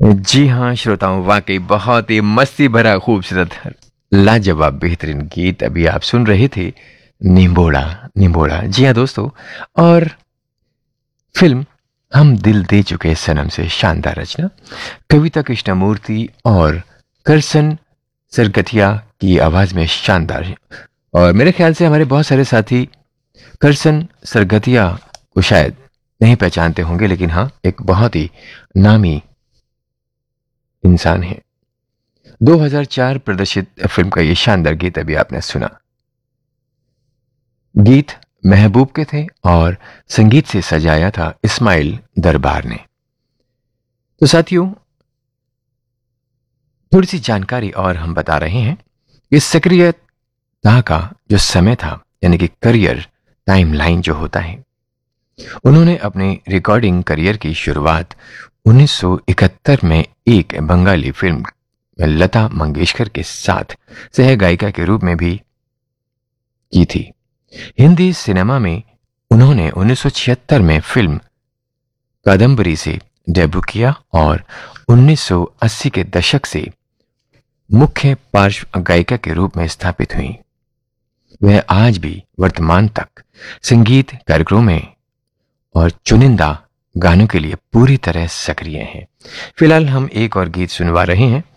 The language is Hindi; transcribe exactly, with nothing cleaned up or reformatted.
जी हाँ श्रोताओं, वाकई बहुत ही मस्ती भरा खूबसूरत लाजवाब बेहतरीन गीत अभी आप सुन रहे थे। निंबोड़ा निंबोड़ा, जी हाँ दोस्तों। और फिल्म हम दिल दे चुके सनम से शानदार रचना कविता कृष्णमूर्ति और करसन सरगथिया की आवाज में शानदार है। और मेरे ख्याल से हमारे बहुत सारे साथी करसन सरगथिया को शायद नहीं पहचानते होंगे, लेकिन हाँ, एक बहुत ही नामी इंसान है। दो हज़ार चार प्रदर्शित फिल्म का ये शानदार गीत अभी आपने सुना। गीत महबूब के थे और संगीत से सजाया था इस्माइल दरबार ने। तो साथियों, थोड़ी सी जानकारी और हम बता रहे हैं। इस सक्रियता का जो समय था, यानी कि करियर टाइमलाइन जो होता है, उन्होंने अपने रिकॉर्डिंग करियर की शुरुआत उन्नीस सौ इकहत्तर में एक बंगाली फिल्म में लता मंगेशकर के साथ सह गायिका के रूप में भी की थी। हिंदी सिनेमा में उन्होंने उन्नीस सौ छिहत्तर में फिल्म कादम्बरी से डेब्यू किया और उन्नीस सौ अस्सी के दशक से मुख्य पार्श्व गायिका के रूप में स्थापित हुई। वह आज भी वर्तमान तक संगीत कार्यक्रमों में और चुनिंदा गानों के लिए पूरी तरह सक्रिय हैं। फिलहाल हम एक और गीत सुनवा रहे हैं।